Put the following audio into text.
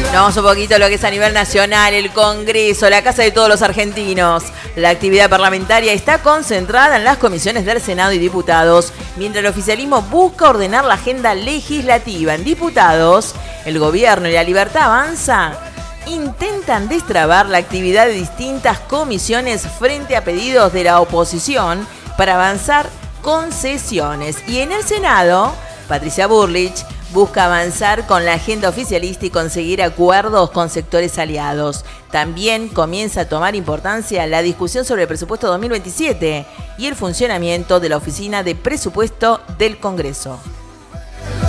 Vamos un poquito a lo que es a nivel nacional, el Congreso, la casa de todos los argentinos. La actividad parlamentaria está concentrada en las comisiones del Senado y Diputados, mientras el oficialismo busca ordenar la agenda legislativa. En Diputados, el Gobierno y la Libertad Avanza intentan destrabar la actividad de distintas comisiones frente a pedidos de la oposición para avanzar con sesiones. Y en el Senado, Patricia Bullrich busca avanzar con la agenda oficialista y conseguir acuerdos con sectores aliados. También comienza a tomar importancia la discusión sobre el presupuesto 2027 y el funcionamiento de la Oficina de Presupuesto del Congreso.